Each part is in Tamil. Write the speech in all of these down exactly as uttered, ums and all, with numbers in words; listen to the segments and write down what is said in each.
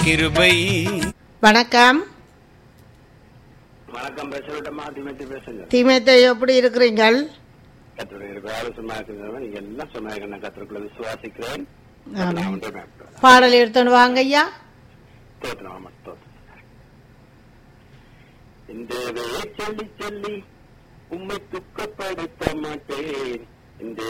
கிருபை. வணக்கம். வணக்கம். பேசவிட்டமா திமேத்தி பேசுங்க. திமேத்தை எப்படி இருக்கிறீங்கள்? நீங்க எல்லாம் சொன்னாங்க. நான் கத்திற்குள்ள விசுவாசிக்கிறேன். பாடல் எடுத்துன்னு வாங்க ஐயா. இந்த சொல்லி சொல்லி உம்மை துக்கப்படுத்த மாட்டேன். இந்த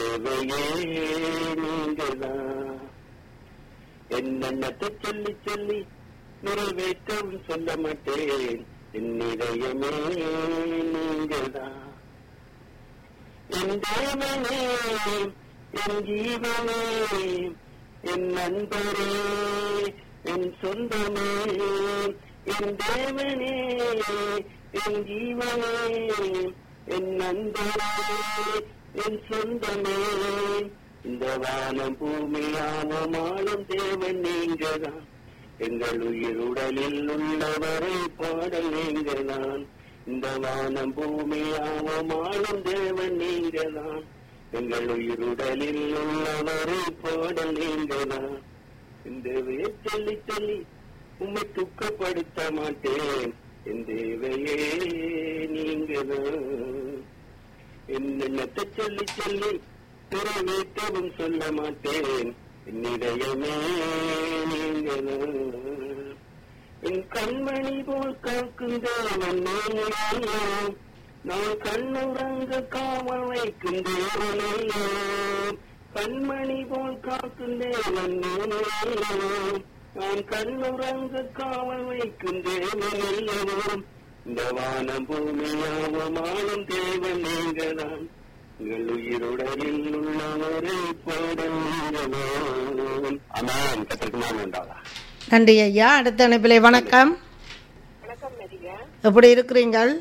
நீங்கதான் என்னென்னத்தை சொல்லி சொல்லி நிறைவேற்றவும் சொல்ல மாட்டேன். என் இதயமே நீங்கதான். என் தேவனே, என் ஜீவனே, என் நண்பரே, என் சொந்தமே. என் தேவனே, என் ஜீவனே, என் நண்பரே, என் சொந்தமே. இந்த வானம் பூமியானமாளும் தேவன் நீங்கதான். எங்கள் உயிருடலில் உள்ளவரை பாடல் நீங்கதான். இந்த வானம் பூமியானமாளும் தேவன் நீங்கதான். எங்கள் உயிருடலில் உள்ளவரை பாடல் நீங்கதான். இந்த சொல்லி சொல்லி உம்மை துக்கப்படுத்த மாட்டேன். என் தேவையே நீங்கதான். என்னென்னத்தை சொல்லி சொல்லி நிறைவேற்றவும் சொல்ல மாட்டேன். என் இதயமே நீங்கதான். என் கண்மணி போல் காக்கும் தேவன் நீங்களோ. நான் கண்ணுறங்க காவல் வைக்கும் தேவனையோ. கண்மணி போல் காக்கும் தேவன் நீங்களோ. நான் கண்ணுறங்க காவல் வைக்கும் தேவனையோ. இந்த வானம் பூமியாவும் ஆளும் தேவன் நீங்கதான். எங்கள் உயிருடலில் உள்ளவரை பாடல் நீங்கதான். அமேன். கத்திற்குமான் உண்டாவா. நன்றி ஐயா. அடுத்த அனுப்பிலே வணக்கம். வணக்கம் மரியா. எப்படி இருக்கிறீங்கள்?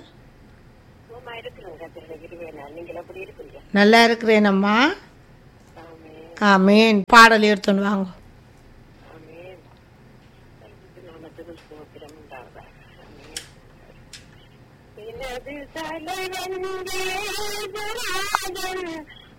நல்லா இருக்கிறேன் அம்மா. ஆமேன். பாடல் எடுத்துன்னு வாங்க. தலைவன்